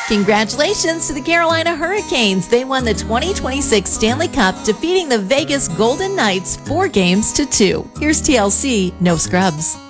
Congratulations to the Carolina Hurricanes. They won the 2026 Stanley Cup, defeating the Vegas Golden Knights 4-2. Here's TLC, no scrubs.